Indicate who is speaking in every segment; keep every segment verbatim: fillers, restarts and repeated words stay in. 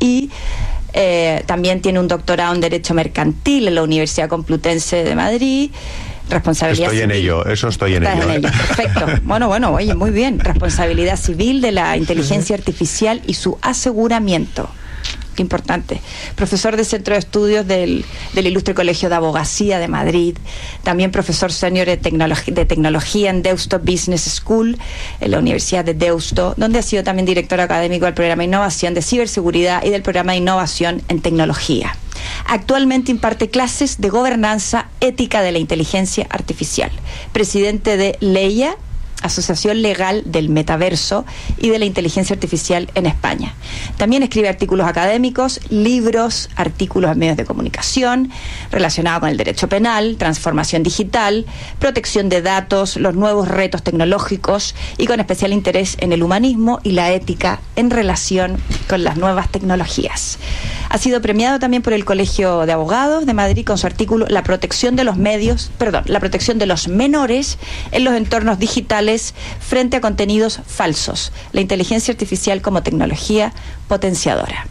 Speaker 1: y eh, también tiene un doctorado en Derecho Mercantil en la Universidad Complutense de Madrid. Responsabilidad
Speaker 2: estoy
Speaker 1: civil.
Speaker 2: en ello, eso estoy en ello.
Speaker 1: en
Speaker 2: ¿eh?
Speaker 1: ello. Perfecto. Bueno, bueno, oye, muy bien. Responsabilidad civil de la inteligencia artificial y su aseguramiento. Qué importante. Profesor de Centro de Estudios del, del Ilustre Colegio de Abogacía de Madrid. También profesor senior de, tecnolog- de Tecnología en Deusto Business School, en la Universidad de Deusto, donde ha sido también director académico del programa de Innovación de Ciberseguridad y del programa de Innovación en Tecnología. Actualmente imparte clases de gobernanza ética de la inteligencia artificial. Presidente de Leia, Asociación Legal del Metaverso y de la Inteligencia Artificial en España. También escribe artículos académicos, libros, artículos en medios de comunicación relacionados con el derecho penal, transformación digital, protección de datos, los nuevos retos tecnológicos y con especial interés en el humanismo y la ética en relación con las nuevas tecnologías. Ha sido premiado también por el Colegio de Abogados de Madrid con su artículo La protección de los medios, perdón, la protección de los menores en los entornos digitales frente a contenidos falsos, la inteligencia artificial como tecnología potenciadora.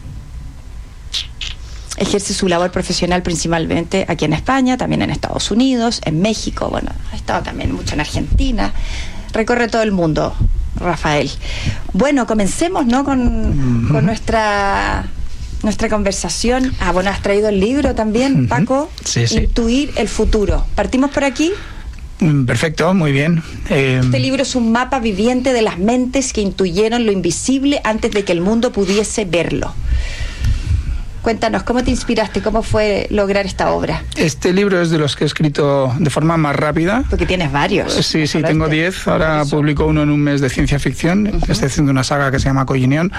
Speaker 1: Ejerce su labor profesional principalmente aquí en España, también en Estados Unidos, en México, bueno, ha estado también mucho en Argentina, recorre todo el mundo, Rafael. Bueno, comencemos, ¿no? Con, con nuestra... nuestra conversación. Ah, bueno, has traído el libro también, uh-huh. Paco.
Speaker 3: Sí, sí.
Speaker 1: Intuir el futuro. ¿Partimos por aquí?
Speaker 3: Perfecto, muy bien.
Speaker 1: Eh, este libro es un mapa viviente de las mentes que intuyeron lo invisible antes de que el mundo pudiese verlo. Cuéntanos, ¿cómo te inspiraste? ¿Cómo fue lograr esta obra?
Speaker 3: Este libro es de los que he escrito de forma más rápida.
Speaker 1: Porque tienes varios.
Speaker 3: Sí, sí, tengo diez. Ahora publico uno en un mes de ciencia ficción. Uh-huh. Estoy haciendo una saga que se llama Collinión.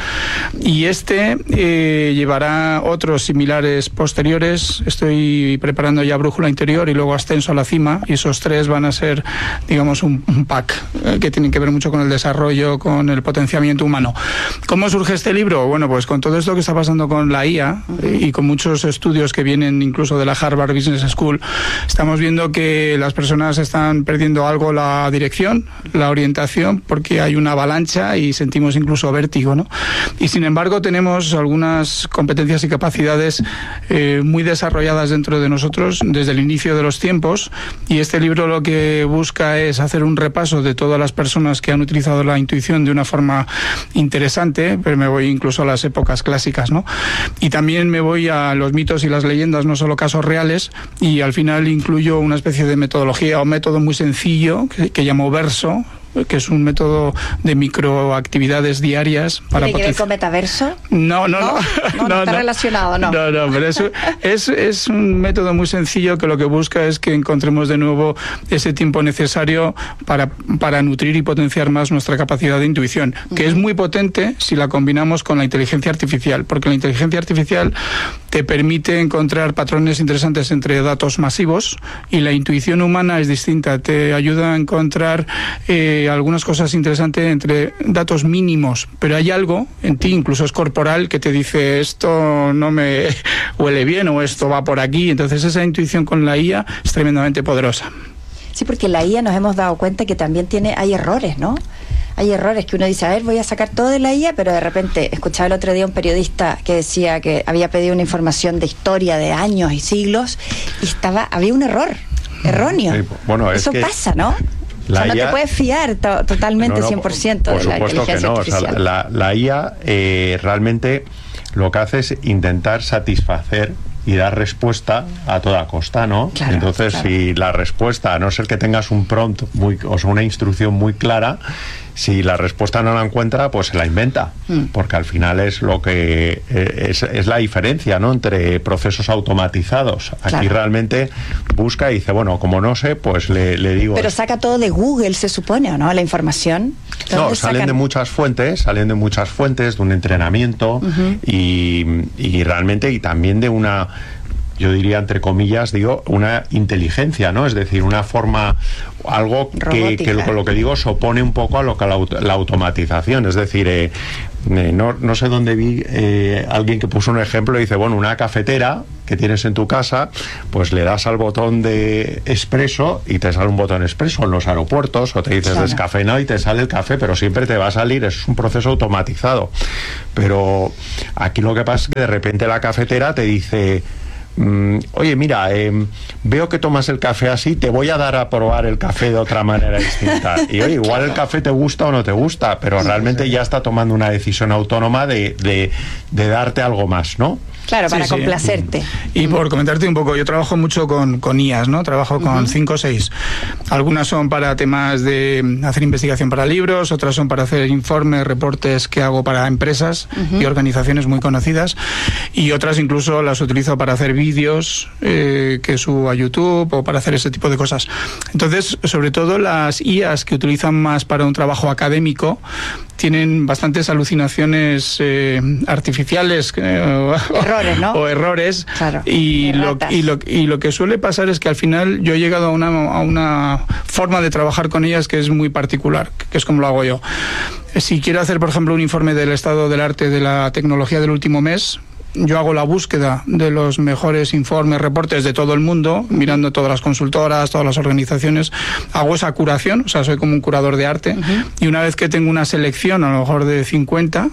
Speaker 3: Y este eh, llevará otros similares posteriores. Estoy preparando ya Brújula Interior y luego Ascenso a la Cima. Y esos tres van a ser, digamos, un, un pack eh, que tienen que ver mucho con el desarrollo, con el potenciamiento humano. ¿Cómo surge este libro? Bueno, pues con todo esto que está pasando con la I A, y con muchos estudios que vienen incluso de la Harvard Business School, estamos viendo que las personas están perdiendo algo la dirección, la orientación, porque hay una avalancha y sentimos incluso vértigo, ¿no? Y sin embargo tenemos algunas competencias y capacidades eh, muy desarrolladas dentro de nosotros desde el inicio de los tiempos, y este libro lo que busca es hacer un repaso de todas las personas que han utilizado la intuición de una forma interesante, pero me voy incluso a las épocas clásicas, ¿no? Y también me voy a los mitos y las leyendas, no solo casos reales, y al final incluyo una especie de metodología o método muy sencillo que, que llamo Verso, que es un método de microactividades diarias. Para
Speaker 1: ¿Tiene que ver con metaverso?
Speaker 3: No, no, no.
Speaker 1: No, no, no, no está no. relacionado, no.
Speaker 3: No, no, pero es, es, es un método muy sencillo que lo que busca es que encontremos de nuevo ese tiempo necesario para, para nutrir y potenciar más nuestra capacidad de intuición, que uh-huh. es muy potente si la combinamos con la inteligencia artificial, porque la inteligencia artificial te permite encontrar patrones interesantes entre datos masivos, y la intuición humana es distinta, te ayuda a encontrar eh, algunas cosas interesantes entre datos mínimos, pero hay algo en ti, incluso es corporal, que te dice esto no me huele bien o esto va por aquí. Entonces esa intuición con la I A es tremendamente poderosa.
Speaker 1: Sí, porque la I A nos hemos dado cuenta que también tiene, hay errores, ¿no? Hay errores que uno dice, a ver, voy a sacar todo de la I A, pero de repente escuchaba el otro día un periodista que decía que había pedido una información de historia de años y siglos y estaba, había un error erróneo. Sí, bueno, es Eso que pasa, ¿no? La o sea, no I A, te puedes fiar to- totalmente, no, no, cien por ciento
Speaker 2: por
Speaker 1: de la inteligencia
Speaker 2: que no.
Speaker 1: artificial.
Speaker 2: O sea, la, la I A eh, realmente lo que hace es intentar satisfacer y dar respuesta a toda costa, ¿no? Claro, Entonces, claro. si la respuesta, a no ser que tengas un prompt, muy, o sea, una instrucción muy clara, si la respuesta no la encuentra, pues se la inventa, mm. porque al final es lo que es, es la diferencia, ¿no?, entre procesos automatizados. Aquí claro. realmente busca y dice, bueno, como no sé, pues le, le digo...
Speaker 1: Pero saca todo de Google, se supone, ¿o no?, la información.
Speaker 2: No, salen sacan? de muchas fuentes, salen de muchas fuentes, de un entrenamiento uh-huh. y, y realmente, y también de una... yo diría, entre comillas, digo, una inteligencia, ¿no? Es decir, una forma, algo que, que lo, lo que digo se opone un poco a lo que la, la automatización. Es decir, eh, eh, no, no sé dónde vi eh, alguien que puso un ejemplo y dice, bueno, una cafetera que tienes en tu casa, pues le das al botón de expreso y te sale un botón expreso en los aeropuertos, o te dices
Speaker 1: claro,
Speaker 2: descafeinado y te sale el café, pero siempre te va a salir, es un proceso automatizado. Pero aquí lo que pasa es que de repente la cafetera te dice, Mm, oye, mira, eh, veo que tomas el café así, te voy a dar a probar el café de otra manera distinta. Y oye, igual el café te gusta o no te gusta, pero realmente ya está tomando una decisión autónoma de, de, de darte algo más, ¿no?
Speaker 1: Claro, para sí, complacerte.
Speaker 3: Sí. Y por comentarte un poco, yo trabajo mucho con, con I As, ¿no? Trabajo con uh-huh. cinco o seis. Algunas son para temas de hacer investigación para libros, otras son para hacer informes, reportes que hago para empresas uh-huh. y organizaciones muy conocidas, y otras incluso las utilizo para hacer vídeos eh, que subo a YouTube o para hacer ese tipo de cosas. Entonces, sobre todo las I As que utilizan más para un trabajo académico tienen bastantes alucinaciones eh, artificiales eh,
Speaker 1: errores, ¿no?
Speaker 3: o errores
Speaker 1: claro.
Speaker 3: y, lo, y, lo, y lo que suele pasar es que al final yo he llegado a una, a una forma de trabajar con ellas que es muy particular, que es como lo hago yo. Si quiero hacer, por ejemplo, un informe del estado del arte de la tecnología del último mes, yo hago la búsqueda de los mejores informes, reportes de todo el mundo, mirando todas las consultoras, todas las organizaciones, hago esa curación, o sea, soy como un curador de arte, uh-huh. y una vez que tengo una selección, a lo mejor de cincuenta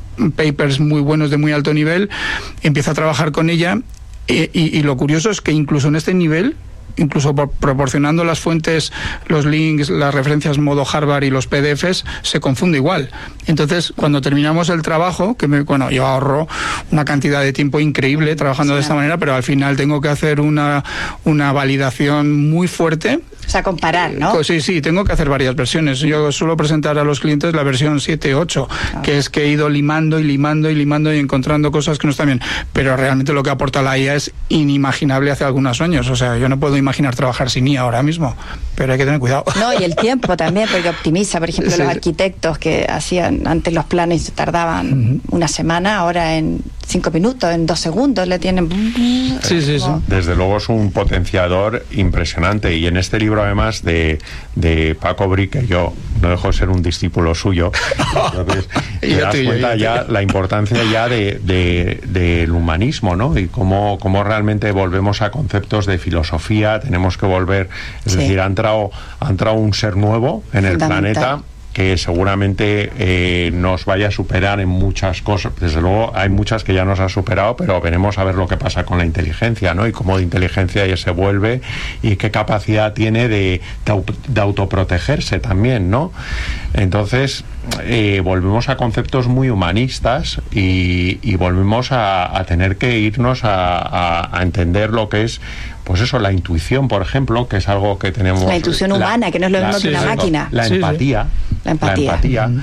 Speaker 3: papers muy buenos de muy alto nivel, empiezo a trabajar con ella, y, y, y lo curioso es que incluso en este nivel, incluso por, proporcionando las fuentes, los links, las referencias modo Harvard y los P D Fs, se confunde igual. Entonces, cuando terminamos el trabajo, que me, bueno, yo ahorro una cantidad de tiempo increíble trabajando sí, de esta manera, pero al final tengo que hacer una, una validación muy fuerte.
Speaker 1: O sea, comparar, ¿no?
Speaker 3: Sí, sí, tengo que hacer varias versiones. Yo suelo presentar a los clientes la versión siete ocho, claro. que es que he ido limando y limando y limando y encontrando cosas que no están bien. Pero realmente lo que aporta la I A es inimaginable hace algunos años. O sea, yo no puedo imaginar trabajar sin I A ahora mismo, pero hay que tener cuidado.
Speaker 1: No, y el tiempo también, porque optimiza. Por ejemplo, sí. los arquitectos que hacían antes los planes tardaban uh-huh. una semana, ahora en cinco minutos, en dos segundos le tienen...
Speaker 3: Sí, sí, sí.
Speaker 2: Desde luego es un potenciador impresionante, y en este libro además de, de Paco Bric, que yo no dejo de ser un discípulo suyo, entonces te das cuenta ya la importancia ya de, de, del humanismo, ¿no? Y cómo, cómo realmente volvemos a conceptos de filosofía, tenemos que volver, es sí. decir, ha entrado, ha entrado un ser nuevo en el planeta que seguramente eh, nos vaya a superar en muchas cosas. Desde luego hay muchas que ya nos ha superado, pero veremos a ver lo que pasa con la inteligencia, ¿no? Y cómo de inteligencia ya se vuelve y qué capacidad tiene de, de, de autoprotegerse también, ¿no? Entonces eh, volvemos a conceptos muy humanistas y, y volvemos a, a tener que irnos a, a, a entender lo que es, pues eso, la intuición, por ejemplo, que es algo que tenemos...
Speaker 1: La intuición humana, la, que no es lo mismo la, que una sí, máquina.
Speaker 2: La
Speaker 1: sí,
Speaker 2: empatía.
Speaker 1: Sí. La empatía.
Speaker 2: La empatía
Speaker 1: uh-huh.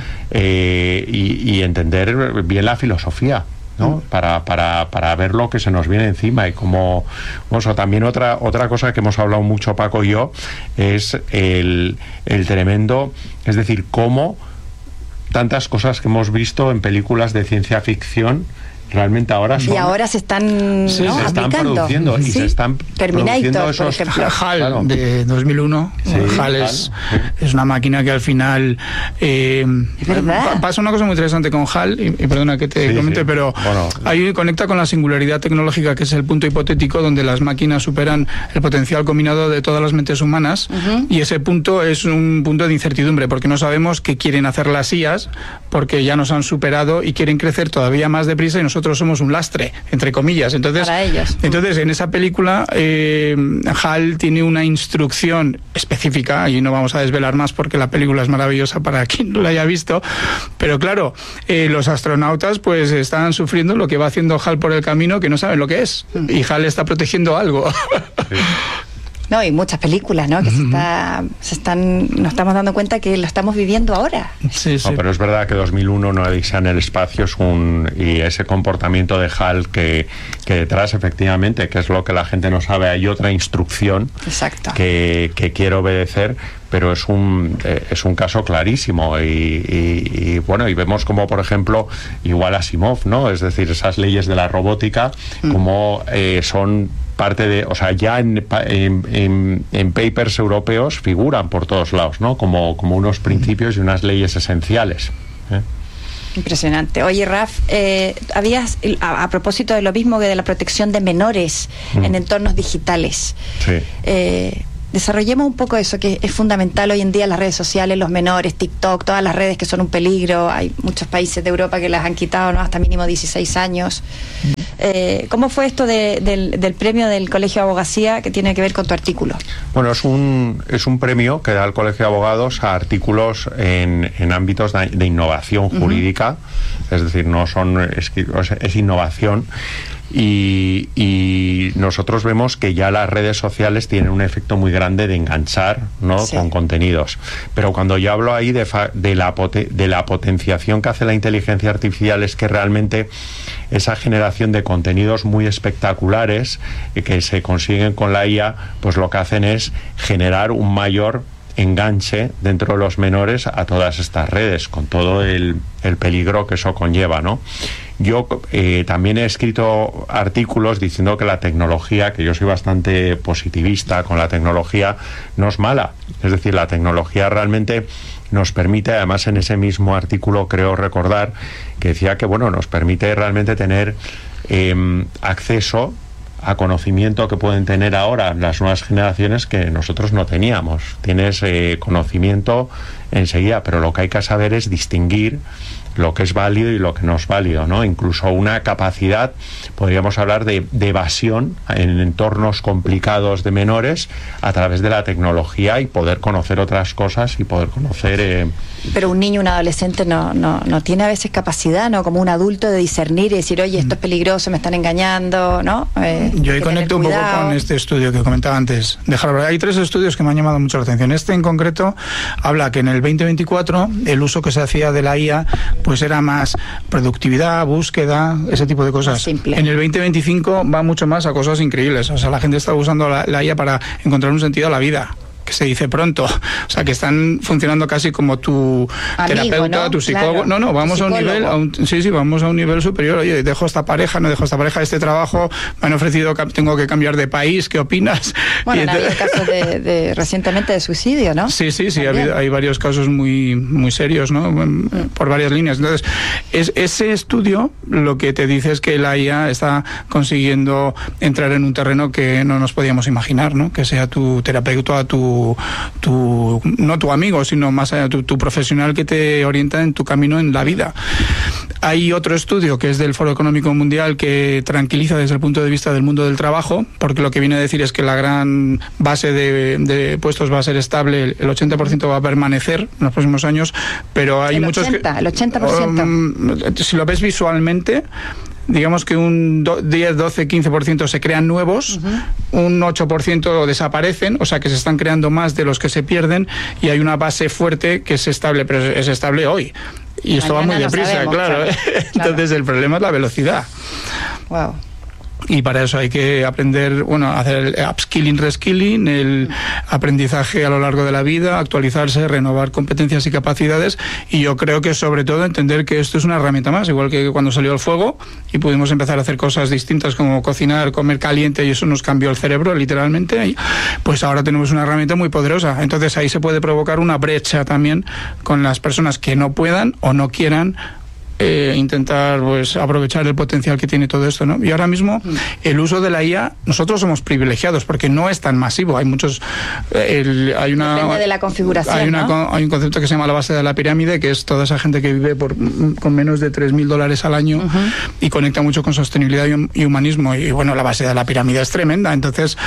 Speaker 2: eh, y, y entender bien la filosofía, ¿no? Uh-huh. Para, para, para ver lo que se nos viene encima y cómo... Bueno, también otra, otra cosa que hemos hablado mucho Paco y yo es el, el tremendo... Es decir, cómo tantas cosas que hemos visto en películas de ciencia ficción realmente ahora son,
Speaker 1: y ahora se están,
Speaker 2: sí,
Speaker 1: ¿no?
Speaker 2: se están
Speaker 1: aplicando.
Speaker 2: produciendo y
Speaker 1: sí.
Speaker 2: se están
Speaker 1: Terminator,
Speaker 2: esos,
Speaker 1: por ejemplo.
Speaker 3: HAL,
Speaker 2: claro.
Speaker 3: de dos mil uno.
Speaker 2: Sí,
Speaker 3: HAL es, es una máquina que al final eh, pasa una cosa muy interesante con HAL, y, y perdona que te sí, comente, sí. pero bueno, ahí conecta con la singularidad tecnológica, que es el punto hipotético donde las máquinas superan el potencial combinado de todas las mentes humanas, uh-huh. y ese punto es un punto de incertidumbre, porque no sabemos qué quieren hacer las I As, porque ya nos han superado y quieren crecer todavía más deprisa, y nosotros somos un lastre, entre comillas. Entonces,
Speaker 1: para ellos.
Speaker 3: Entonces en esa película eh, HAL tiene una instrucción específica, y no vamos a desvelar más porque la película es maravillosa para quien no la haya visto, pero claro, eh, los astronautas pues están sufriendo lo que va haciendo HAL por el camino, que no saben lo que es, y HAL está protegiendo algo. Sí.
Speaker 1: No, y muchas películas, ¿no? Que uh-huh. se, está, se están, nos estamos dando cuenta que lo estamos viviendo ahora.
Speaker 3: Sí, sí.
Speaker 2: No, pero es verdad que dos mil uno, no Odisea en el espacio, es un, y ese comportamiento de HAL que, que detrás, efectivamente, que es lo que la gente no sabe, hay otra instrucción
Speaker 1: Exacto.
Speaker 2: que, que quiere obedecer, pero es un eh, es un caso clarísimo y, y, y bueno, y vemos como, por ejemplo, igual Asimov, ¿no? Es decir, esas leyes de la robótica, mm. como eh, son parte de, o sea, ya en, en, en, en papers europeos figuran por todos lados, ¿no? Como, como unos principios y unas leyes esenciales, ¿eh?
Speaker 1: Impresionante. Oye, Raf, eh, habías, a, a propósito de lo mismo que de la protección de menores mm. en entornos digitales,
Speaker 2: sí.
Speaker 1: eh, desarrollemos un poco eso, que es fundamental hoy en día, las redes sociales, los menores, TikTok, todas las redes que son un peligro. Hay muchos países de Europa que las han quitado, ¿no?, hasta mínimo dieciséis años. Eh, ¿Cómo fue esto de, del, del premio del Colegio de Abogacía que tiene que ver con tu artículo?
Speaker 2: Bueno, es un, es un premio que da el Colegio de Abogados a artículos en, en ámbitos de, de innovación jurídica, uh-huh. es decir, no son es, es innovación. Y, y nosotros vemos que ya las redes sociales tienen un efecto muy grande de enganchar, ¿no?, sí. con contenidos. Pero cuando yo hablo ahí de, fa, de, la pote, de la potenciación que hace la inteligencia artificial, es que realmente esa generación de contenidos muy espectaculares que se consiguen con la I A, pues lo que hacen es generar un mayor enganche dentro de los menores a todas estas redes, con todo el, el peligro que eso conlleva, ¿no? Yo eh, también he escrito artículos diciendo que la tecnología, que yo soy bastante positivista con la tecnología, no es mala. Es decir, la tecnología realmente nos permite, además en ese mismo artículo creo recordar que decía que, bueno, nos permite realmente tener eh, acceso a conocimiento que pueden tener ahora las nuevas generaciones que nosotros no teníamos. Tienes eh, conocimiento enseguida, pero lo que hay que saber es distinguir lo que es válido y lo que no es válido, ¿no? Incluso una capacidad, podríamos hablar de, de evasión en entornos complicados de menores a través de la tecnología y poder conocer otras cosas y poder conocer... Eh...
Speaker 1: Pero un niño, un adolescente no, no, no tiene a veces capacidad, ¿no?, como un adulto, de discernir y decir, oye, esto es peligroso, me están engañando, ¿no? Eh,
Speaker 3: Yo ahí conecto un poco con este estudio que comentaba antes de Harvard. Hay tres estudios que me han llamado mucho la atención. Este en concreto habla que en el veinte veinticuatro el uso que se hacía de la I A pues era más productividad, búsqueda, ese tipo de cosas.
Speaker 1: Simple.
Speaker 3: En el veinte veinticinco va mucho más a cosas increíbles. O sea, la gente está usando la, la I A para encontrar un sentido a la vida, que se dice pronto, o sea, que están funcionando casi como tu amigo, terapeuta, ¿no?, tu psicólogo. Claro. No, no, vamos a un nivel, a un, sí, sí, vamos a un nivel superior. Oye, dejo esta pareja, no dejo esta pareja, este trabajo, me han ofrecido, tengo que cambiar de país, ¿qué opinas?
Speaker 1: Bueno, y entonces... ha habido casos de, de, recientemente de suicidio, ¿no?
Speaker 3: Sí, sí, sí, ha habido, hay varios casos muy, muy serios, ¿no? Mm. Por varias líneas. Entonces, es, ese estudio lo que te dice es que la I A está consiguiendo entrar en un terreno que no nos podíamos imaginar, ¿no? Que sea tu terapeuta, tu Tu, tu, no tu amigo, sino más allá, tu, tu profesional que te orienta en tu camino en la vida. Hay otro estudio que es del Foro Económico Mundial que tranquiliza desde el punto de vista del mundo del trabajo, porque lo que viene a decir es que la gran base de, de puestos va a ser estable, el ochenta por ciento va a permanecer en los próximos años, pero hay
Speaker 1: el
Speaker 3: muchos
Speaker 1: ochenta,
Speaker 3: que...
Speaker 1: El ochenta por ciento.
Speaker 3: Um, si lo ves visualmente, digamos que un diez, doce, quince por ciento se crean nuevos, uh-huh. un ocho por ciento desaparecen, o sea que se están creando más de los que se pierden, y hay una base fuerte que es estable, pero es estable hoy. Y esto Mañana va muy deprisa, sabemos, claro. claro. Entonces claro. El problema es la velocidad.
Speaker 1: Wow.
Speaker 3: Y para eso hay que aprender, bueno, hacer el upskilling, reskilling, el aprendizaje a lo largo de la vida, actualizarse, renovar competencias y capacidades, y yo creo que sobre todo entender que esto es una herramienta más, igual que cuando salió el fuego y pudimos empezar a hacer cosas distintas como cocinar, comer caliente, y eso nos cambió el cerebro literalmente, y pues ahora tenemos una herramienta muy poderosa. Entonces ahí se puede provocar una brecha también con las personas que no puedan o no quieran Eh, intentar pues aprovechar el potencial que tiene todo esto, ¿no? Y ahora mismo el uso de la I A, nosotros somos privilegiados porque no es tan masivo. Hay muchos, el, hay una
Speaker 1: depende de la configuración,
Speaker 3: hay, una,
Speaker 1: ¿no?
Speaker 3: hay un concepto que se llama la base de la pirámide, que es toda esa gente que vive por con menos de tres mil dólares al año, uh-huh. y conecta mucho con sostenibilidad y, y humanismo. Y bueno, la base de la pirámide es tremenda. Entonces,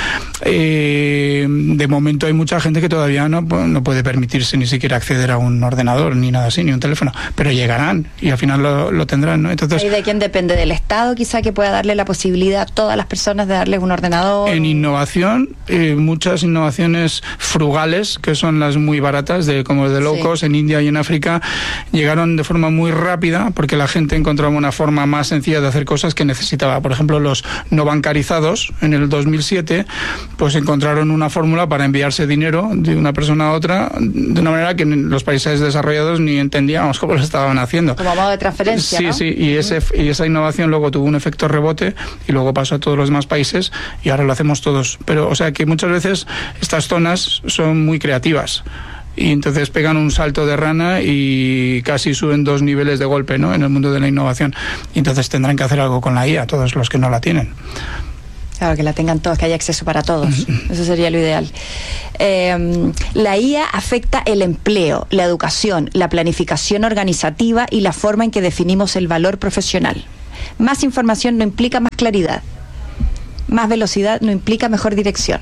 Speaker 3: eh, de momento hay mucha gente que todavía no, no puede permitirse ni siquiera acceder a un ordenador ni nada así, ni un teléfono, pero llegarán y al final Lo, lo tendrán, ¿no? Entonces,
Speaker 1: ¿y de quién depende? ¿Del Estado quizá, que pueda darle la posibilidad a todas las personas de darles un ordenador?
Speaker 3: En innovación, eh, muchas innovaciones frugales, que son las muy baratas, de como de low cost, sí. En India y en África, llegaron de forma muy rápida porque la gente encontraba una forma más sencilla de hacer cosas que necesitaba. Por ejemplo, los no bancarizados, en el dos mil siete, pues encontraron una fórmula para enviarse dinero de una persona a otra de una manera que los países desarrollados ni entendíamos cómo lo estaban haciendo.
Speaker 1: Como modo de transferencia,
Speaker 3: Sí,
Speaker 1: ¿no?
Speaker 3: sí, y, ese, y esa innovación luego tuvo un efecto rebote y luego pasó a todos los demás países y ahora lo hacemos todos. Pero, o sea, que muchas veces estas zonas son muy creativas. y entonces pegan un salto de rana y casi suben dos niveles de golpe, ¿no?, en el mundo de la innovación. Y entonces tendrán que hacer algo con la I A, todos los que no la tienen.
Speaker 1: Claro, que la tengan todos, que haya acceso para todos. Eso sería lo ideal. Eh, la I A afecta el empleo, la educación, la planificación organizativa y la forma en que definimos el valor profesional. Más información no implica más claridad. Más velocidad no implica mejor dirección.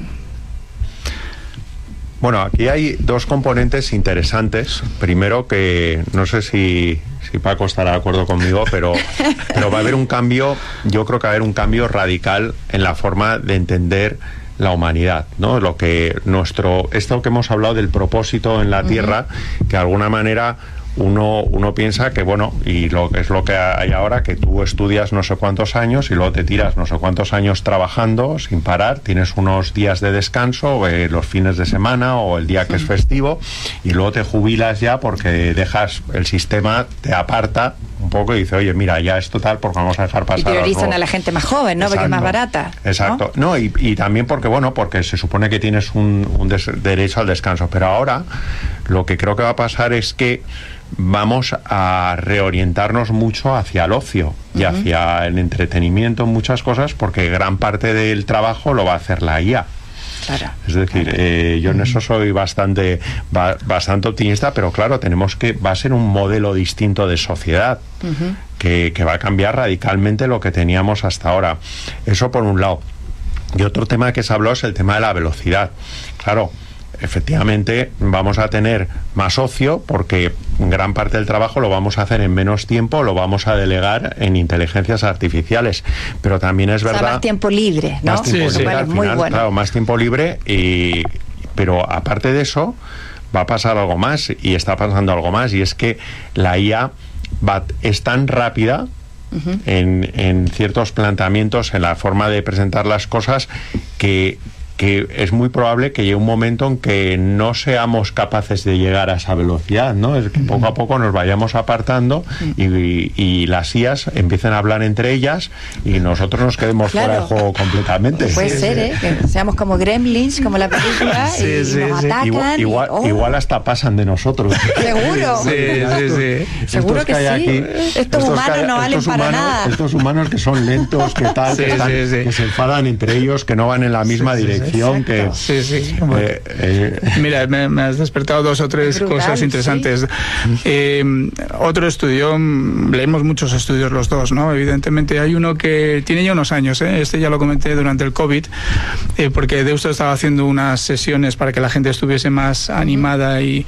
Speaker 2: Bueno, aquí hay dos componentes interesantes. Primero, que no sé si, si Paco estará de acuerdo conmigo, pero, pero va a haber un cambio, yo creo que va a haber un cambio radical en la forma de entender la humanidad, ¿no? Lo que nuestro, esto que hemos hablado del propósito en la uh-huh. Tierra, que de alguna manera Uno, uno piensa que, bueno, y lo que es lo que hay ahora, que tú estudias no sé cuántos años y luego te tiras no sé cuántos años trabajando sin parar, tienes unos días de descanso, eh, los fines de semana o el día que es festivo, y luego te jubilas ya porque dejas, el sistema te aparta un poco y dice, oye, mira, ya es total porque vamos a dejar pasar.
Speaker 1: Y priorizan a la gente más joven, ¿no? Exacto. Porque es más barata.
Speaker 2: Exacto. No, no y, y también porque, bueno, porque se supone que tienes un, un des- derecho al descanso, pero ahora lo que creo que va a pasar es que vamos a reorientarnos mucho hacia el ocio y uh-huh. hacia el entretenimiento en muchas cosas, porque gran parte del trabajo lo va a hacer la I A.
Speaker 1: Claro,
Speaker 2: es decir,
Speaker 1: claro.
Speaker 2: Eh, yo en eso soy bastante ba, bastante optimista, pero claro, tenemos que, va a ser un modelo distinto de sociedad uh-huh. que, que va a cambiar radicalmente lo que teníamos hasta ahora. Eso por un lado. Y otro tema que se habló es el tema de la velocidad. Claro, efectivamente vamos a tener más ocio porque gran parte del trabajo lo vamos a hacer en menos tiempo, lo vamos a delegar en inteligencias artificiales, pero también es verdad, o sea,
Speaker 1: más tiempo libre, ¿no?
Speaker 2: Más tiempo
Speaker 1: sí,
Speaker 2: libre,
Speaker 1: sí.
Speaker 2: al
Speaker 1: Muy
Speaker 2: final,
Speaker 1: bueno.
Speaker 2: Claro, más tiempo libre, y, pero aparte de eso va a pasar algo más, y está pasando algo más, y es que la I A va, es tan rápida uh-huh. en, en ciertos planteamientos, en la forma de presentar las cosas, que que es muy probable que llegue un momento en que no seamos capaces de llegar a esa velocidad, ¿no? Es que poco a poco nos vayamos apartando y, y, y las I As empiecen a hablar entre ellas y nosotros nos quedemos claro. fuera de juego completamente.
Speaker 1: Puede sí, ser, sí. ¿eh? Que seamos como Gremlins, como la película, sí, y sí, nos sí. atacan.
Speaker 2: Igual, igual,
Speaker 1: y, oh.
Speaker 2: igual hasta pasan de nosotros.
Speaker 1: Seguro.
Speaker 3: Sí, sí, sí.
Speaker 1: Seguro que, que sí. Aquí, estos, estos humanos que, no valen para
Speaker 2: humanos,
Speaker 1: nada.
Speaker 2: Estos humanos que son lentos, que tal, sí, que, están, sí, sí. que se enfadan entre ellos, que no van en la misma sí, dirección. Que,
Speaker 3: sí, sí. Bueno, eh, eh, mira, me, me has despertado dos o tres brutal, cosas interesantes. Sí. Eh, otro estudio, leemos muchos estudios los dos, ¿no? Evidentemente hay uno que tiene ya unos años, ¿eh? Este ya lo comenté durante el COVID, eh, porque Deusto estaba haciendo unas sesiones para que la gente estuviese más animada y,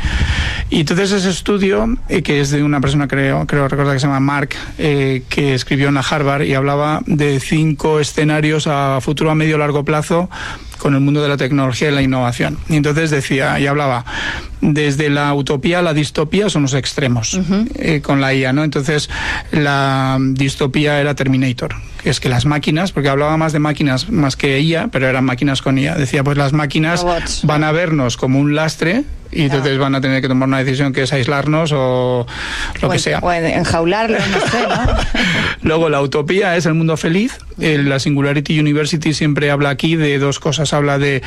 Speaker 3: y entonces ese estudio, eh, que es de una persona, creo, creo recordar que se llama Mark, eh, que escribió en la Harvard y hablaba de cinco escenarios a futuro, a medio largo plazo con el mundo de la tecnología y la innovación. Y entonces decía y hablaba desde la utopía a la distopía, son los extremos uh-huh. eh, con la I A, ¿no? Entonces la distopía era Terminator, que es que las máquinas, porque hablaba más de máquinas más que I A, pero eran máquinas con I A, decía pues las máquinas Robots. Van a vernos como un lastre y entonces van a tener que tomar una decisión que es aislarnos o lo
Speaker 1: o
Speaker 3: que sea.
Speaker 1: O enjaularlos, no sé, ¿no?
Speaker 3: Luego la utopía es el mundo feliz. La Singularity University siempre habla aquí de dos cosas. Habla de,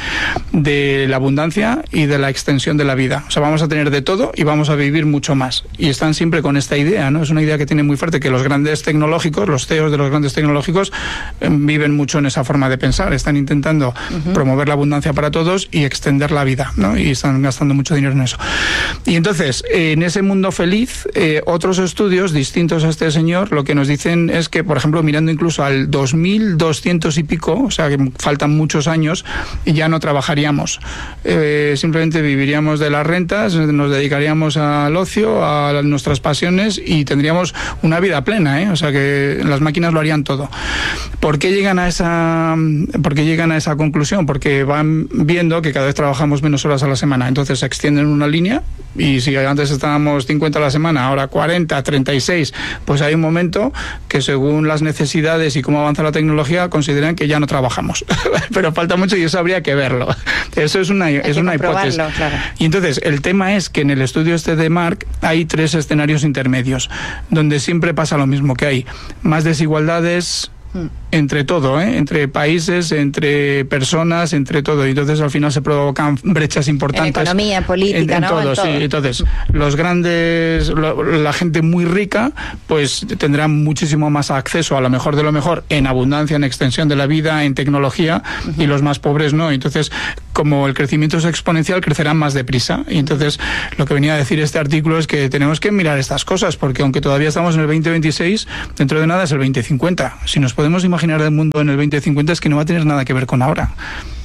Speaker 3: de la abundancia y de la extensión de la vida. O sea, vamos a tener de todo y vamos a vivir mucho más. Y están siempre con esta idea, ¿no? Es una idea que tiene muy fuerte, que los grandes tecnológicos, los C E Os de los grandes tecnológicos eh, viven mucho en esa forma de pensar. Están intentando uh-huh. promover la abundancia para todos y extender la vida, ¿no? Y están gastando mucho dinero en eso. Y entonces, eh, en ese mundo feliz, eh, otros estudios distintos a este señor, lo que nos dicen es que, por ejemplo, mirando incluso al dos mil doscientos y pico, o sea, que faltan muchos años, y ya no trabajaríamos. Eh, simplemente viviríamos de las rentas, nos dedicaríamos al ocio, a nuestras pasiones y tendríamos una vida plena, ¿eh? O sea, que las máquinas lo harían todo. ¿Por qué llegan a esa, por qué llegan a esa conclusión? Porque van viendo que cada vez trabajamos menos horas a la semana, entonces se extienden una línea y si antes estábamos cincuenta a la semana, ahora cuarenta, treinta y seis, pues hay un momento que según las necesidades y cómo avanza la tecnología consideran que ya no trabajamos. Pero falta mucho y eso habría que verlo. Eso es una, es una hipótesis. Claro. Y entonces el tema es que en el estudio este de Mark hay tres escenarios intermedios donde siempre pasa lo mismo, que hay más desigualdades, entre todo, ¿eh? Entre países, entre personas, entre todo. Y entonces al final se provocan brechas importantes.
Speaker 1: En economía, en política,
Speaker 3: en, en
Speaker 1: ¿no?
Speaker 3: todo,
Speaker 1: en todo.
Speaker 3: Sí. Entonces, los grandes, lo, la gente muy rica, pues tendrá muchísimo más acceso a lo mejor de lo mejor en abundancia, en extensión de la vida, en tecnología, uh-huh. y los más pobres no. Entonces, como el crecimiento es exponencial, crecerán más deprisa. Y entonces, lo que venía a decir este artículo es que tenemos que mirar estas cosas, porque aunque todavía estamos en el veinte veintiséis, dentro de nada es el veinte cincuenta. Si nos podemos imaginar del mundo en el veinte cincuenta, es que no va a tener nada que ver con ahora.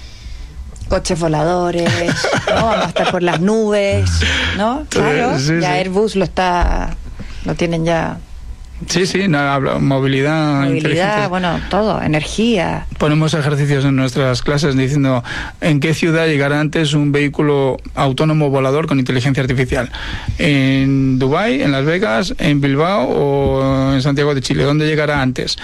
Speaker 1: Coches voladores, ¿no? Vamos a estar por las nubes, ¿no? Claro, sí, ya sí. Airbus lo está, lo tienen ya.
Speaker 3: Sí, sí, no, movilidad,
Speaker 1: movilidad, bueno, todo, energía.
Speaker 3: Ponemos ejercicios en nuestras clases diciendo en qué ciudad llegará antes un vehículo autónomo volador con inteligencia artificial. En Dubái, en Las Vegas, en Bilbao o en Santiago de Chile. ¿Dónde llegará antes?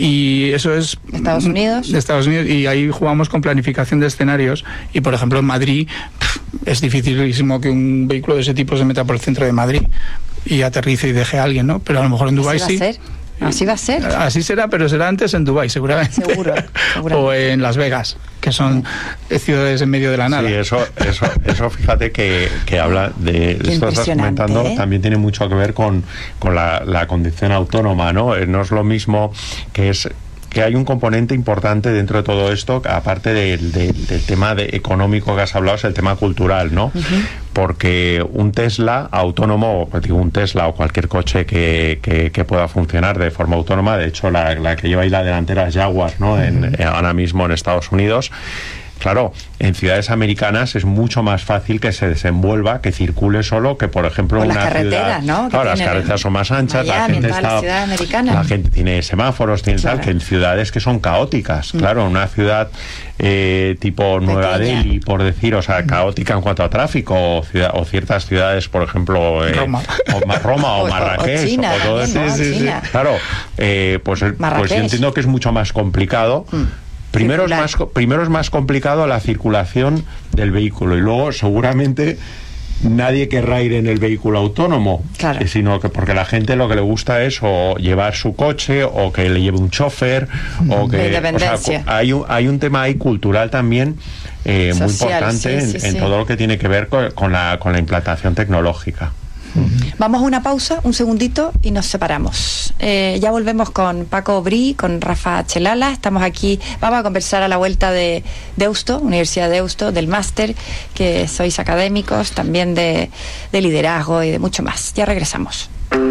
Speaker 3: Y eso es
Speaker 1: Estados Unidos.
Speaker 3: De Estados Unidos, y ahí jugamos con planificación de escenarios. Y por ejemplo en Madrid pff, es dificilísimo que un vehículo de ese tipo se meta por el centro de Madrid y aterrice y deje a alguien, ¿no? Pero a lo mejor en Dubái sí.
Speaker 1: Ser. Así va a ser.
Speaker 3: Así será, pero será antes en Dubái, seguramente.
Speaker 1: Seguro, seguramente.
Speaker 3: O en Las Vegas, que son ciudades en medio de la nada.
Speaker 2: Sí, eso, eso, eso fíjate que, que habla de esto que estás comentando, ¿eh? También tiene mucho que ver con, con la, la condición autónoma, ¿no? No es lo mismo que es que hay un componente importante dentro de todo esto, aparte de, de, del tema de económico que has hablado, es el tema cultural, ¿no? Uh-huh. Porque un Tesla autónomo, digo, un Tesla o cualquier coche que, que, que pueda funcionar de forma autónoma, de hecho la, la que lleva ahí la delantera es Jaguar, ¿no? Uh-huh. En, ahora mismo en Estados Unidos. Claro, en ciudades americanas es mucho más fácil que se desenvuelva, que circule solo, que por ejemplo
Speaker 1: o
Speaker 2: una
Speaker 1: las carreteras,
Speaker 2: ciudad,
Speaker 1: ¿no?
Speaker 2: Claro, las carreteras son más anchas,
Speaker 1: Miami,
Speaker 2: la gente está,
Speaker 1: la,
Speaker 2: la gente tiene semáforos, tiene claro. tal, que en ciudades que son caóticas, mm. claro, una ciudad eh, tipo Nueva Pequeña. Delhi, por decir, o sea, mm. caótica en cuanto a tráfico, o, ciudad, o ciertas ciudades, por ejemplo, eh,
Speaker 3: Roma.
Speaker 2: o, Roma o, o Marrakech,
Speaker 1: o, China,
Speaker 2: o todo eso,
Speaker 1: ¿no?
Speaker 2: sí, sí, sí. claro, eh, pues, pues yo entiendo que es mucho más complicado. Mm. Primero es, más, primero es más complicado la circulación del vehículo y luego seguramente nadie querrá ir en el vehículo autónomo,
Speaker 1: claro.
Speaker 2: sino que porque la gente lo que le gusta es o llevar su coche o que le lleve un chofer o que
Speaker 1: o sea,
Speaker 2: hay un, hay un tema ahí cultural también eh,
Speaker 1: Social,
Speaker 2: muy importante
Speaker 1: sí,
Speaker 2: en,
Speaker 1: sí,
Speaker 2: en
Speaker 1: sí.
Speaker 2: todo lo que tiene que ver con, con, la, con la implantación tecnológica.
Speaker 1: Vamos a una pausa, un segundito y nos separamos. Eh, ya volvemos con Paco Brí, con Rafa Chelala. Estamos aquí, vamos a conversar a la vuelta de Deusto, Universidad de Deusto, del máster, que sois académicos, también de, de liderazgo y de mucho más. Ya regresamos.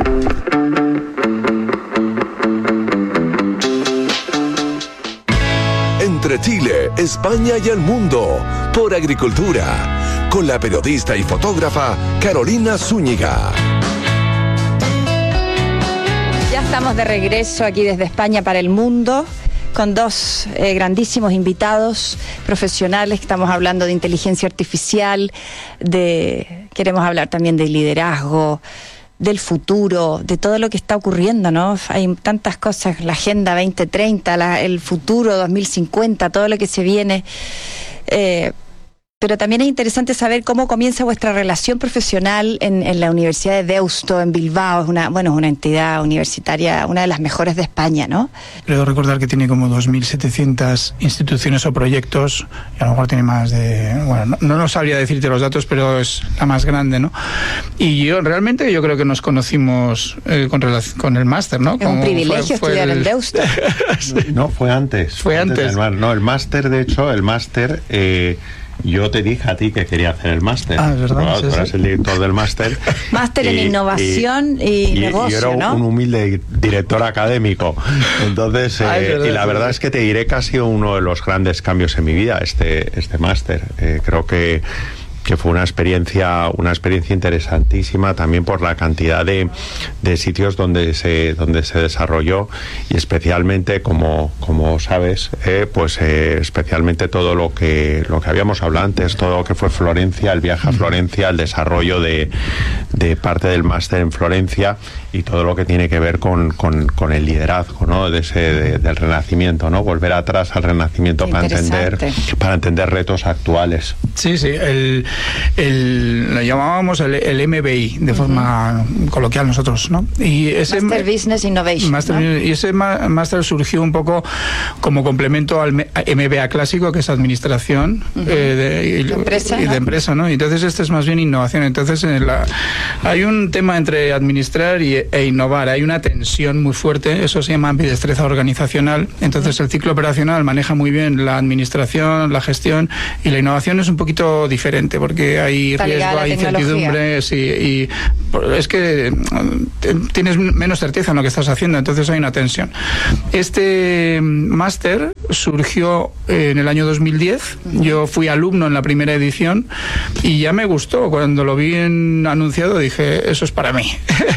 Speaker 4: Entre Chile, España y el mundo, por Agricultura, con la periodista y fotógrafa Carolina Zúñiga.
Speaker 1: Ya estamos de regreso aquí desde España para el mundo, con dos eh, grandísimos invitados profesionales. Estamos hablando de inteligencia artificial, de queremos hablar también de liderazgo, del futuro, de todo lo que está ocurriendo, ¿no? Hay tantas cosas, la Agenda veinte treinta, la, el futuro dos mil cincuenta, todo lo que se viene. Eh, Pero también es interesante saber cómo comienza vuestra relación profesional en, en la Universidad de Deusto, en Bilbao. Es una, bueno, es una entidad universitaria, una de las mejores de España, ¿no?
Speaker 3: Creo recordar que tiene como dos mil setecientas instituciones o proyectos, y a lo mejor tiene más de... Bueno, no, no, no sabría decirte los datos, pero es la más grande, ¿no? Y yo realmente yo creo que nos conocimos eh, con, relación, con el máster, ¿no?
Speaker 1: Es un privilegio fue, fue estudiar el... en Deusto.
Speaker 2: Sí. No, fue antes.
Speaker 3: Fue antes.
Speaker 2: antes del, no, el máster, de hecho, el máster... Eh, Yo te dije a ti que quería hacer el máster.
Speaker 3: Ah, es verdad.
Speaker 2: Claro,
Speaker 3: sí,
Speaker 2: tú eras
Speaker 3: sí.
Speaker 2: el director del máster.
Speaker 1: Máster en innovación y, y, y negocio,
Speaker 2: y yo era
Speaker 1: ¿no?
Speaker 2: un humilde director académico. Entonces, eh, Ay, verdad, y la sí. verdad es que te diré que ha sido uno de los grandes cambios en mi vida, este, este máster. Eh, creo que que fue una experiencia una experiencia interesantísima también por la cantidad de, de sitios donde se donde se desarrolló y especialmente como como sabes eh, pues eh, especialmente todo lo que lo que habíamos hablado antes, todo lo que fue Florencia, el viaje a Florencia, el desarrollo de, de parte del máster en Florencia y todo lo que tiene que ver con, con, con el liderazgo, ¿no? de ese de, del Renacimiento, ¿no? Volver atrás al Renacimiento para entender para entender retos actuales.
Speaker 3: Sí, sí, el el, lo llamábamos el, el M B I, de forma uh-huh. coloquial nosotros, ¿no? Y ese
Speaker 1: Master Business Innovation.
Speaker 3: Master,
Speaker 1: ¿no?
Speaker 3: Y ese máster surgió un poco como complemento al M B A clásico, que es administración uh-huh. eh, de, y, de empresa, y ¿no? de empresa, ¿no? Entonces este es más bien innovación. Entonces en la, hay un tema entre administrar y, e innovar, hay una tensión muy fuerte, eso se llama ambidestreza organizacional. Entonces uh-huh. el ciclo operacional maneja muy bien la administración, la gestión, y la innovación es un poquito diferente porque hay Está riesgo, hay incertidumbre, sí, y es que tienes menos certeza en lo que estás haciendo, entonces hay una tensión. Este máster surgió en el año dos mil diez, uh-huh. yo fui alumno en la primera edición y ya me gustó. Cuando lo vi en anunciado dije, eso es para mí.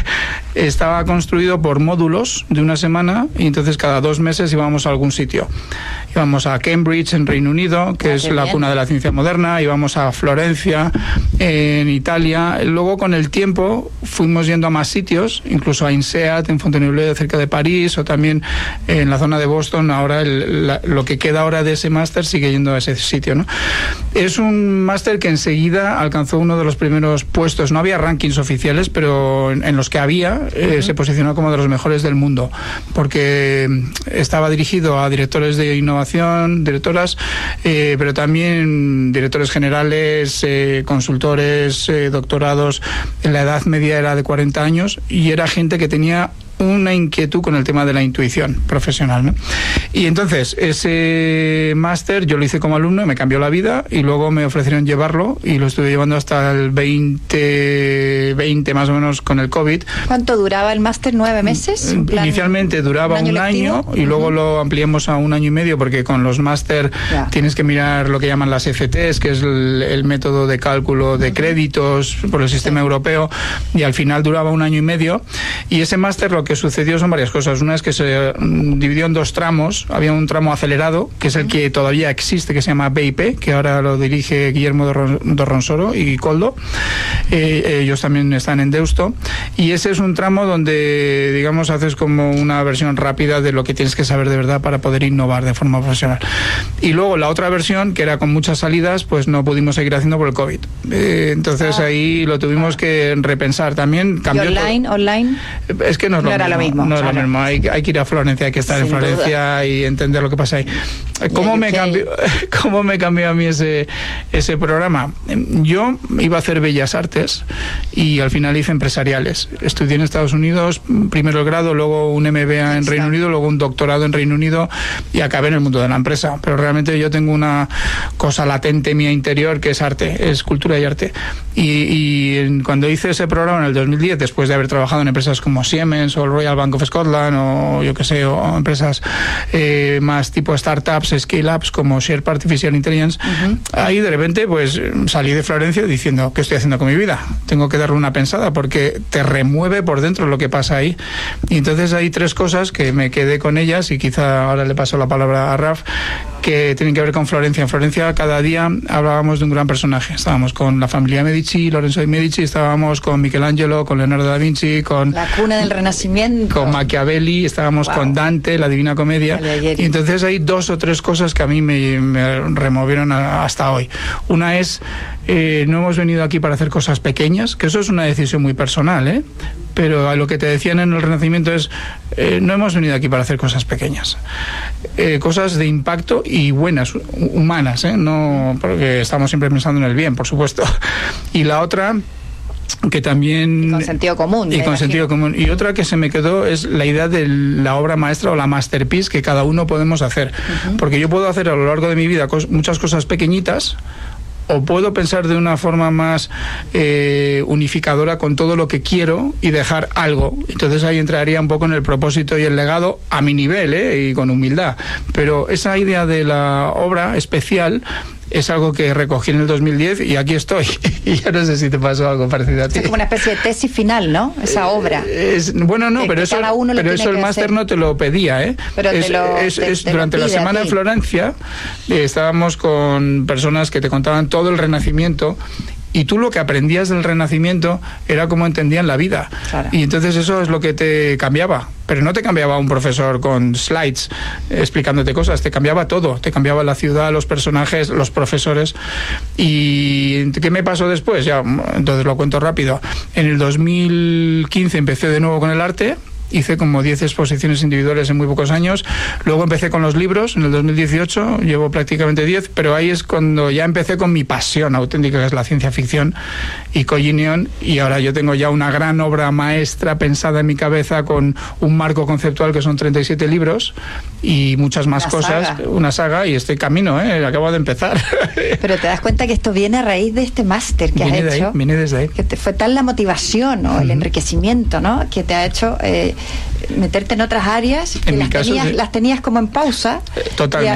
Speaker 3: Estaba construido por módulos de una semana y entonces cada dos meses íbamos a algún sitio. Íbamos a Cambridge, en Reino Unido, que ah, es la bien. cuna de la ciencia moderna, íbamos a Florencia, en Italia. Luego, con el tiempo, fuimos yendo a más sitios, incluso a INSEAD, en Fontainebleau, cerca de París, o también en la zona de Boston. Ahora, el, la, lo que queda ahora de ese máster sigue yendo a ese sitio, ¿no? Es un máster que enseguida alcanzó uno de los primeros puestos. No había rankings oficiales, pero en, en los que había, eh, uh-huh. se posicionó como de los mejores del mundo, porque estaba dirigido a directores de innovación, directoras, eh, pero también directores generales, eh, consultores, eh, doctorados. La edad media era de cuarenta años y era gente que tenía una inquietud con el tema de la intuición profesional, ¿no? Y entonces ese máster yo lo hice como alumno, me cambió la vida y luego me ofrecieron llevarlo y lo estuve llevando hasta el veinte veinte más o menos con el COVID.
Speaker 1: ¿Cuánto duraba el máster? ¿Nueve meses?
Speaker 3: Inicialmente duraba un año, un año y uh-huh. luego lo ampliamos a un año y medio porque con los máster yeah. tienes que mirar lo que llaman las F Ts, que es el, el método de cálculo de uh-huh. créditos por el sistema sí. europeo, y al final duraba un año y medio. Y ese máster lo que sucedió son varias cosas. Una es que se dividió en dos tramos. Había un tramo acelerado, que es el que todavía existe, que se llama B I P, que ahora lo dirige Guillermo Dorronsoro y Coldo. Eh, ellos también están en Deusto. Y ese es un tramo donde, digamos, haces como una versión rápida de lo que tienes que saber de verdad para poder innovar de forma profesional. Y luego la otra versión, que era con muchas salidas, pues no pudimos seguir haciendo por el COVID. Eh, entonces ah. ahí lo tuvimos que repensar. También cambió.
Speaker 1: ¿Y online?
Speaker 3: Todo.
Speaker 1: ¿Online?
Speaker 3: Es que no es lo
Speaker 1: no era lo mismo.
Speaker 3: No
Speaker 1: claro.
Speaker 3: es lo mismo. Hay, hay que ir a Florencia, hay que estar Sin en Florencia duda. y entender lo que pasa ahí. ¿Cómo me cambió, cómo me cambió a mí ese, ese programa? Yo iba a hacer Bellas Artes y al final hice empresariales. Estudié en Estados Unidos, primero el grado, luego un M B A en Reino Unido, luego un doctorado en Reino Unido y acabé en el mundo de la empresa. Pero realmente yo tengo una cosa latente mía interior que es arte, es cultura y arte. Y, y en, cuando hice ese programa en el dos mil diez, después de haber trabajado en empresas como Siemens o el Royal Bank of Scotland o yo que sé, o empresas eh, más tipo startups, scale-ups como Sherpa Artificial Intelligence, uh-huh. ahí de repente pues salí de Florencia diciendo, ¿qué estoy haciendo con mi vida? Tengo que darle una pensada porque te remueve por dentro lo que pasa ahí. Y entonces hay tres cosas que me quedé con ellas y quizá ahora le paso la palabra a Raf, que tienen que ver con Florencia. En Florencia cada día hablábamos de un gran personaje. Estábamos con la familia Medici, Lorenzo de Medici, estábamos con Michelangelo, con Leonardo da Vinci, con
Speaker 1: la cuna del Renacimiento,
Speaker 3: con Machiavelli, estábamos wow. con Dante, la Divina Comedia. Y entonces hay dos o tres cosas que a mí me, me removieron a, hasta hoy. Una es, eh, no hemos venido aquí para hacer cosas pequeñas, que eso es una decisión muy personal, ¿eh? Pero a lo que te decían en el Renacimiento es, eh, no hemos venido aquí para hacer cosas pequeñas, eh, cosas de impacto y buenas, humanas, ¿eh? No, porque estamos siempre pensando en el bien, por supuesto. Y la otra, que también...
Speaker 1: Y con sentido común.
Speaker 3: Y con sentido común. Y otra que se me quedó es la idea de la obra maestra o la masterpiece que cada uno podemos hacer. Uh-huh. Porque yo puedo hacer a lo largo de mi vida cos- muchas cosas pequeñitas, o puedo pensar de una forma más eh, unificadora con todo lo que quiero y dejar algo. Entonces ahí entraría un poco en el propósito y el legado a mi nivel, ¿eh? Y con humildad. Pero esa idea de la obra especial es algo que recogí en el dos mil diez y aquí estoy. Y ya no sé si te pasó algo parecido a ti.
Speaker 1: Es como una especie de tesis final, ¿no? Esa obra.
Speaker 3: Eh, es, bueno, no, pero eso, pero eso el máster no te lo pedía, ¿eh?
Speaker 1: Pero
Speaker 3: es,
Speaker 1: te lo,
Speaker 3: es,
Speaker 1: te,
Speaker 3: es,
Speaker 1: te
Speaker 3: durante
Speaker 1: lo
Speaker 3: la semana en Florencia eh, estábamos con personas que te contaban todo el Renacimiento. y tú lo que aprendías del Renacimiento era cómo entendían la vida. Claro. Y entonces eso es lo que te cambiaba. Pero no te cambiaba un profesor con slides eh, explicándote cosas, te cambiaba todo, te cambiaba la ciudad, los personajes, los profesores. ¿Y qué me pasó después? Ya, entonces lo cuento rápido. En el dos mil quince empecé de nuevo con el arte. Hice como diez exposiciones individuales en muy pocos años. Luego empecé con los libros en el dos mil dieciocho, llevo prácticamente diez, pero ahí es cuando ya empecé con mi pasión auténtica, que es la ciencia ficción y Koyinion, y ahora yo tengo ya una gran obra maestra pensada en mi cabeza con un marco conceptual que son treinta y siete libros y muchas más una cosas, saga. Una saga, y estoy camino, ¿eh? Acabo de empezar.
Speaker 1: Pero te das cuenta que esto viene a raíz de este máster que
Speaker 3: viene
Speaker 1: has
Speaker 3: de
Speaker 1: hecho.
Speaker 3: Ahí, viene desde ahí.
Speaker 1: Que te fue tal la motivación, ¿no? Uh-huh. El enriquecimiento, ¿no? Que te ha hecho... Eh, meterte en otras áreas que
Speaker 3: en
Speaker 1: las,
Speaker 3: mi caso,
Speaker 1: tenías,
Speaker 3: sí.
Speaker 1: las tenías como en pausa.
Speaker 3: Totalmente.